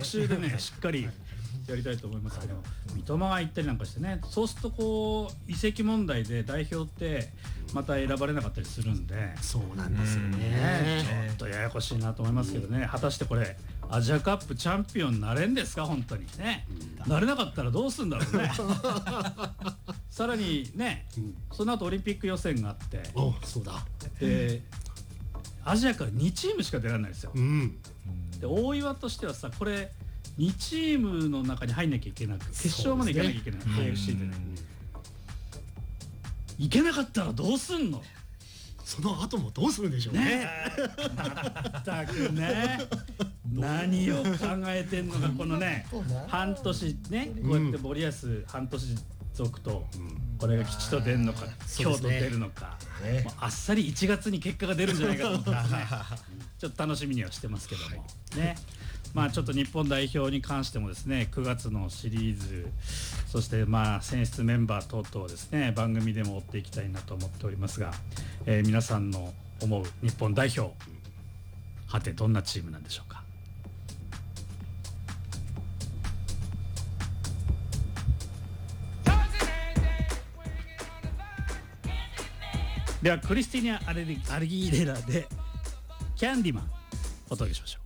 特集でねしっかりやりたいと思いますけど、三笘が行ったりなんかしてね、そうするとこう移籍問題で代表ってまた選ばれなかったりするんで、 そうなんですよね。 ちょっとややこしいなと思いますけどね。果たしてこれアジアカップチャンピオンになれんですか本当にね。なれなかったらどうするんだろうね。さらにね、その後オリンピック予選があって、 そうだ。 でアジアから2チームしか出られないですよ。で大岩としてはさ、これ2チームの中に入んなきゃいけなく、決勝まで行かなきゃいけない、AFC でね。行けなかったらどうすんの。 その後もどうするんでしょうね。 まったくね、何を考えてんのかこのね、半年ね、こうやって森保半年続と、これが吉と出るのか京都出るのか、あっさり1月に結果が出るんじゃないかと思ってますね。ちょっと楽しみにはしてますけどもね。まあちょっと日本代表に関してもですね、9月のシリーズ、そしてまあ選出メンバー等々ですね、番組でも追っていきたいなと思っておりますが、皆さんの思う日本代表、はてどんなチームなんでしょうか。ではクリスティーニャ・アルギーレラでキャンディマンお届けしましょう。